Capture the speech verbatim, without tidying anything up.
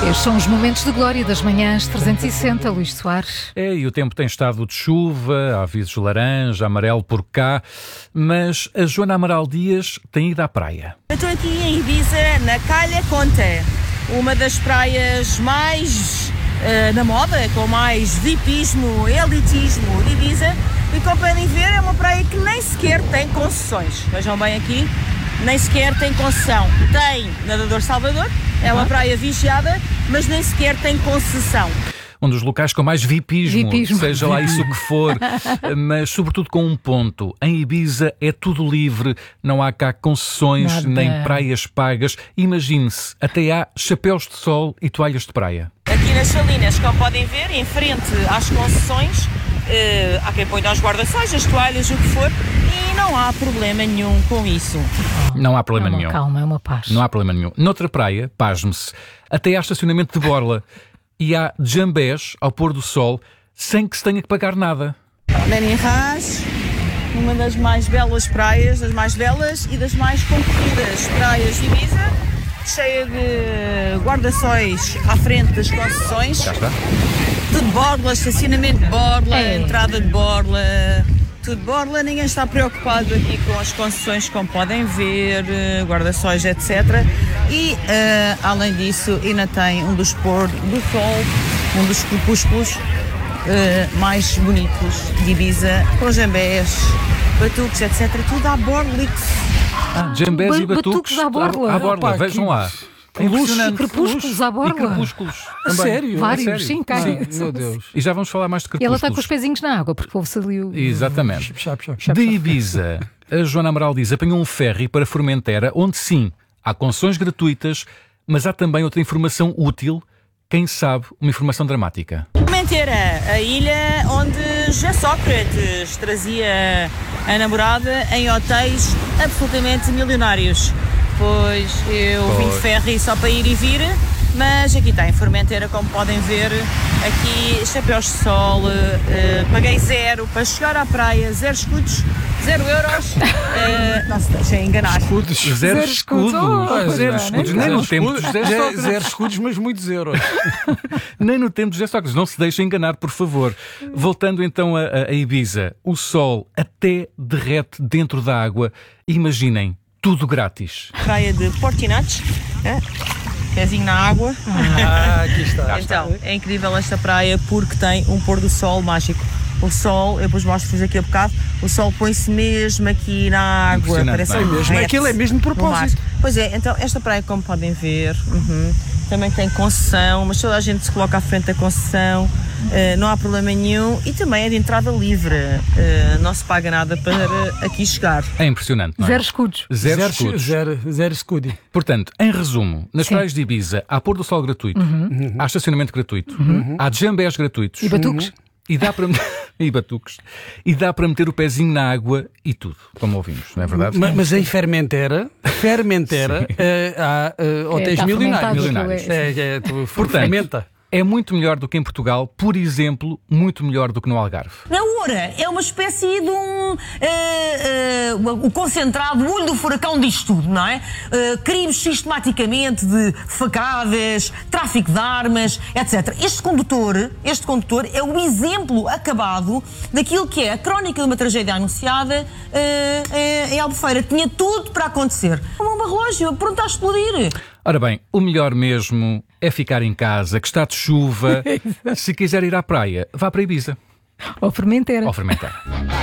Estes são os momentos de glória das manhãs trezentos e sessenta, Luís Soares. É, e o tempo tem estado de chuva, há avisos laranja, amarelo por cá, mas a Joana Amaral Dias tem ido à praia. Eu estou aqui em Ibiza, na Calha Conte, uma das praias mais uh, na moda, com mais vipismo, elitismo de Ibiza, e como podem ver é uma praia que nem sequer tem concessões. Vejam bem aqui, nem sequer tem concessão. Tem Nadador Salvador, é uma praia vigiada, mas nem sequer tem concessão. Um dos locais com mais vipismo, Vipismo. seja lá isso o que for, mas sobretudo com um ponto. Em Ibiza é tudo livre, não há cá concessões, Nada. nem praias pagas. Imagine-se, até há chapéus de sol e toalhas de praia. Aqui nas salinas, como podem ver, em frente às concessões, uh, há quem ponha os guarda-sóis, as toalhas, o que for, e não há problema nenhum com isso. Não há problema é uma nenhum. calma, é uma paz. Não há problema nenhum. Noutra praia, pasme-se, até há estacionamento de borla e há jambés ao pôr do sol sem que se tenha que pagar nada. Meninhas, uma das mais belas praias, das mais belas e das mais concorridas praias de Ibiza, cheia de guarda-sóis à frente das concessões. Já está. Tudo borla, estacionamento de borla, É. entrada de borla, tudo borla. Ninguém está preocupado aqui com as concessões, como podem ver, eh, guarda-sóis, etcétera. E, eh, além disso, ainda tem um dos pôr do sol, um dos crepúsculos eh, mais bonitos de Ibiza, com jambés, batuques, etcétera. Tudo à borla. Ah, jambés e Ba- batuques batuques à borla. À borla, Opa, vejam que- lá. É luxo. impressionante. E crepúsculos à borla. E crepúsculos. A também. sério? Vários, A sério. sim, cá. Sim, meu Deus. E já vamos falar mais de E crepúsculos. ela está com os pezinhos na água, porque houve-se ali o... Exatamente. Chap, chap, chap. De Ibiza, a Joana Amaral diz, apanhou um ferry para Formentera, onde sim, há concessões gratuitas, mas há também outra informação útil, quem sabe, uma informação dramática. Formentera, a ilha onde José Sócrates trazia a namorada em hotéis absolutamente milionários. Pois eu vim de ferry só para ir e vir, mas aqui está em Formentera, como podem ver, aqui chapéus de sol, eh, paguei zero para chegar à praia, zero escudos, zero euros, eh, não se deixem enganar. Escudos. Zero, Zero escudos. escudos. Oh, zero pois é, escudos. nem Nem no Zero tempo de escudos, José zero, Sócrates. zero escudos, mas muitos euros. Nem no tempo de José Sócrates. Não se deixem enganar, por favor. Voltando então a, a- a Ibiza, o sol até derrete dentro da água. Imaginem, tudo grátis. Praia de Portinates, eh, pezinho na água. Ah, aqui está. Então, é incrível esta praia porque tem um pôr do sol mágico. O sol, eu depois mostro-vos aqui a bocado, o sol põe-se mesmo aqui na água. Impressionante, Parece não é? um mesmo, derrete aquilo é mesmo de no propósito. mar. Pois é, então esta praia, como podem ver, uhum, também tem concessão, mas toda a gente se coloca à frente da concessão, eh, não há problema nenhum, e também é de entrada livre, eh, não se paga nada para aqui chegar. É impressionante, não é? Zero escudos. Zero, Zero, escudos. zero, zero escudo. Portanto, em resumo, nas Sim. praias de Ibiza há pôr do sol gratuito, há estacionamento gratuito, há jambés gratuitos E batuques? e dá para e batuques e dá para meter o pezinho na água e tudo, como ouvimos, não é verdade? Ma- Mas em Fermentera, Fermentera, eh, há eh, hotéis está milionários. fermentado, Milionários. aquilo É, é, tu Portanto, fermenta. é muito melhor do que em Portugal, por exemplo, muito melhor do que no Algarve. A Oura é uma espécie de um. eh, eh, o concentrado, o olho do furacão disto tudo, não é? Eh, crimes sistematicamente de facadas, tráfico de armas, etcétera. Este condutor, este condutor é o exemplo acabado daquilo que é a crónica de uma tragédia anunciada eh, eh, em Albufeira. Tinha tudo para acontecer. Uma bomba relógio, pronto a explodir. Ora bem, o melhor mesmo é ficar em casa, que está de chuva. Se quiser ir à praia, vá para Ibiza Ou Formentera. ou Formentera.